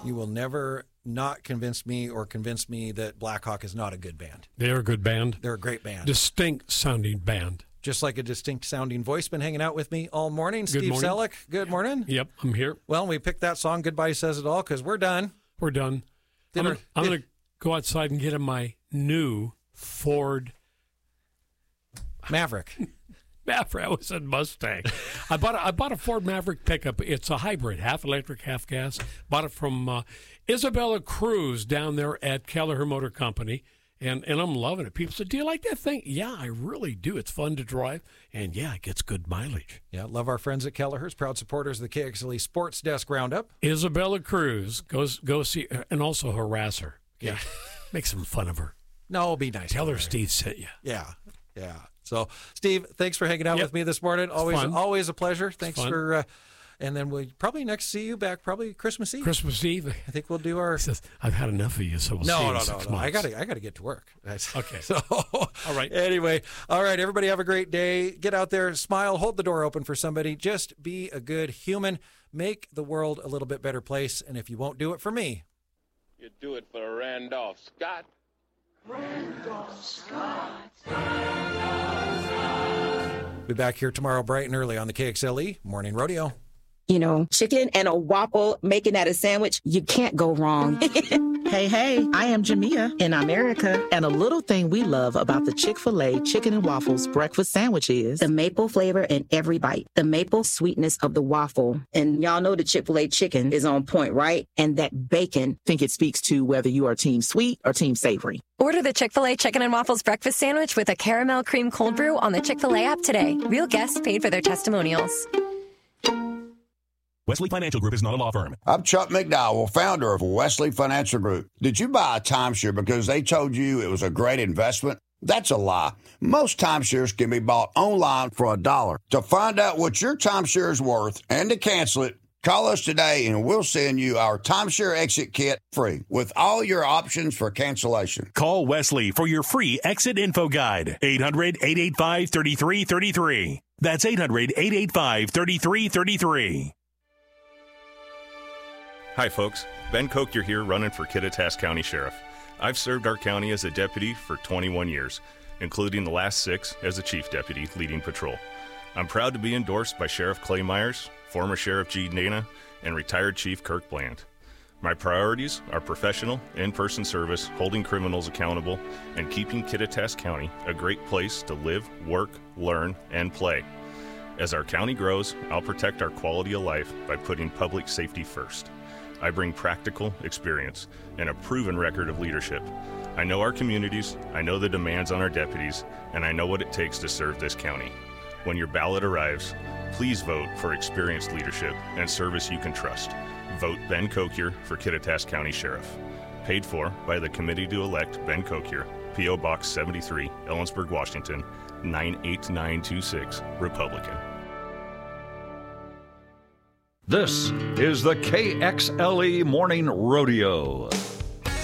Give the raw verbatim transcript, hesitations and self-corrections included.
You will never not convince me or convince me that Black Hawk is not a good band. They're a good band. They're a great band. Distinct sounding band. Just like a distinct sounding voice. Been hanging out with me all morning. Good Steve morning. Selleck, good morning. Yep, I'm here. Well, we picked that song, Goodbye Says It All, because we're done. We're done. I'm Dinner- gonna, I'm gonna go outside and get in my new Ford Maverick. Maverick. I was in Mustang. I bought a, I bought a Ford Maverick pickup. It's a hybrid, half electric, half gas. Bought it from uh, Isabella Cruz down there at Kelleher Motor Company, and and I'm loving it. People said, "Do you like that thing?" Yeah, I really do. It's fun to drive, and yeah, it gets good mileage. Yeah, love our friends at Kelleher's, proud supporters of the K X L E Sports Desk Roundup. Isabella Cruz goes go see, and also harass her. Yeah, make some fun of her. No, it'll be nice. Tell her Steve sent you. Yeah, yeah. So, Steve, thanks for hanging out Yep. with me this morning. Always, fun. always a pleasure. Thanks fun. for, uh, and then we'll probably next see you back probably Christmas Eve. Christmas Eve. I think we'll do our. He says, I've had enough of you, so we'll see No, you no, in no, six no. months. I gotta, I gotta get to work. That's- Okay. So, all right. Anyway, all right. Everybody have a great day. Get out there, smile, hold the door open for somebody. Just be a good human. Make the world a little bit better place. And if you won't do it for me, You do it for Randolph Scott. Randolph Scott. be back here tomorrow bright and early on the K X L E Morning Rodeo. You know, chicken and a waffle, making that a sandwich, you can't go wrong. Hey, hey, I am Jamia in America, and a little thing we love about the Chick-fil-A Chicken and Waffles breakfast sandwich is The maple flavor in every bite, the maple sweetness of the waffle. And y'all know the Chick-fil-A chicken is on point, right? And that bacon. I think it speaks to whether you are team sweet or team savory. Order the Chick-fil-A Chicken and Waffles breakfast sandwich with a caramel cream cold brew on the Chick-fil-A app today. Real guests paid for their testimonials. Wesley Financial Group is not a law firm. I'm Chuck McDowell, founder of Wesley Financial Group. Did you buy a timeshare because they told you it was a great investment? That's a lie. Most timeshares can be bought online for a dollar. To find out what your timeshare is worth and to cancel it, call us today and we'll send you our timeshare exit kit free with all your options for cancellation. Call Wesley for your free exit info guide. eight hundred, eight eight five, three three three three. That's eight hundred, eight eight five, three three three three. Hi, folks. Ben Kocher here, running for Kittitas County Sheriff. I've served our county as a deputy for twenty-one years, including the last six as a chief deputy leading patrol. I'm proud to be endorsed by Sheriff Clay Myers, former Sheriff Gene Dana, and retired Chief Kirk Bland. My priorities are professional, in-person service, holding criminals accountable, and keeping Kittitas County a great place to live, work, learn, and play. As our county grows, I'll protect our quality of life by putting public safety first. I bring practical experience and a proven record of leadership. I know our communities, I know the demands on our deputies, and I know what it takes to serve this county. When your ballot arrives, please vote for experienced leadership and service you can trust. Vote Ben Kocher for Kittitas County Sheriff. Paid for by the Committee to Elect Ben Kocher, P O Box seventy-three, Ellensburg, Washington, nine eight nine two six, Republican. This is the K X L E Morning Rodeo.